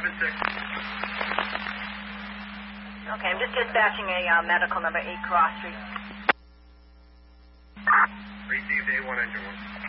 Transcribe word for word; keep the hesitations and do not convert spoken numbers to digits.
seven six. Okay, I'm just dispatching a uh, medical number eight Cross Street. Received A one, engine one.